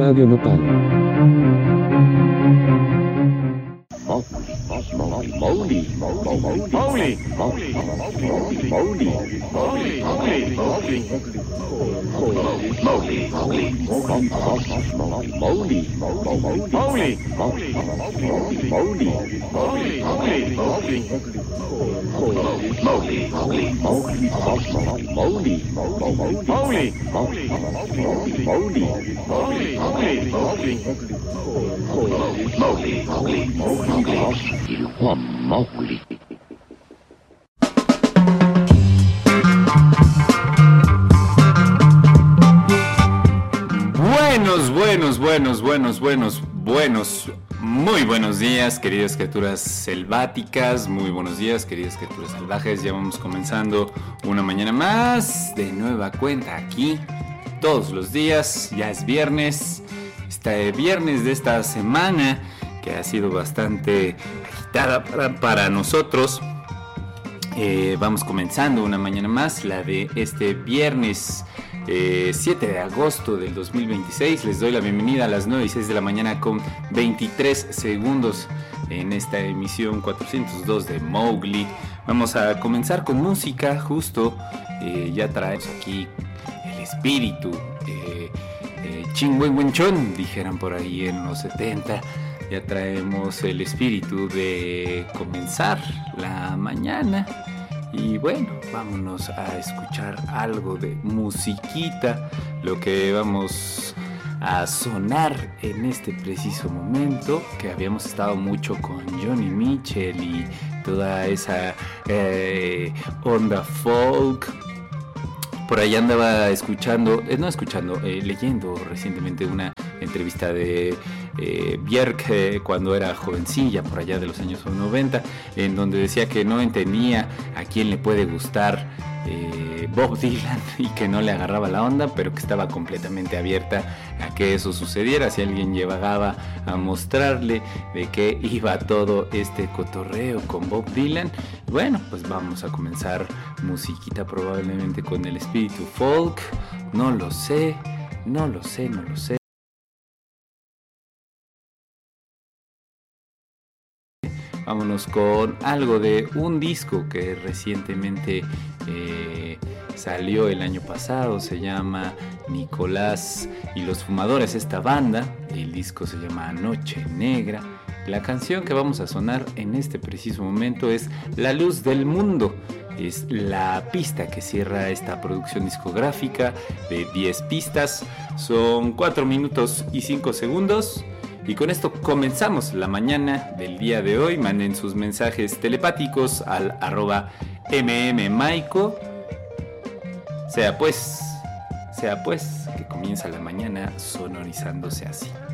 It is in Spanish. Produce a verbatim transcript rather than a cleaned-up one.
Radio Nopal. Mowgli, Mowgli, Mowgli, Mowgli, Mowgli, Mowgli, Mowgli, Mowgli, Mowgli, Mowgli, il buon Mowgli. Buenos, buenos, buenos, buenos, buenos, buenos, muy buenos días, queridas criaturas selváticas, muy buenos días, queridas criaturas salvajes. Ya vamos comenzando una mañana más de nueva cuenta aquí, todos los días. Ya es viernes, este viernes de esta semana que ha sido bastante agitada para, para nosotros. Eh, vamos comenzando una mañana más, la de este viernes eh, siete de agosto del dos mil veintiséis. Les doy la bienvenida a las nueve y seis de la mañana con veintitrés segundos en esta emisión cuatrocientos dos de Mowgli. Vamos a comenzar con música, justo eh, ya traemos aquí el espíritu eh, eh, chingüengüenchón, dijeran por ahí en los setenta. Ya traemos el espíritu de comenzar la mañana. Y bueno, vámonos a escuchar algo de musiquita. Lo que vamos a sonar en este preciso momento, que habíamos estado mucho con Johnny Mitchell y toda esa eh, onda folk. Por ahí andaba escuchando, eh, no escuchando, eh, leyendo recientemente una entrevista de eh, Björk eh, cuando era jovencilla, por allá de los años noventa, en donde decía que no entendía a quién le puede gustar eh, Bob Dylan y que no le agarraba la onda, pero que estaba completamente abierta a que eso sucediera si alguien llegaba a mostrarle de qué iba todo este cotorreo con Bob Dylan. Bueno, pues vamos a comenzar musiquita probablemente con el espíritu folk. No lo sé, no lo sé, no lo sé. Vámonos con algo de un disco que recientemente eh, salió el año pasado. Se llama Nicolás y los Fumadores, esta banda. El disco se llama Noche Negra. La canción que vamos a sonar en este preciso momento es La Luz del Mundo. Es la pista que cierra esta producción discográfica de diez pistas. Son cuatro minutos y cinco segundos. Y con esto comenzamos la mañana del día de hoy. Manden sus mensajes telepáticos al arroba mmmaico. Sea pues, sea pues, que comienza la mañana sonorizándose así.